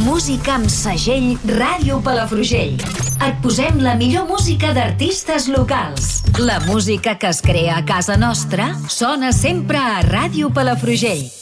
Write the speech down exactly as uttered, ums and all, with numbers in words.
Música amb segell Ràdio Palafrugell. Et posem la millor música d'artistes locals. La música que es crea a casa nostra sona sempre a Ràdio Palafrugell.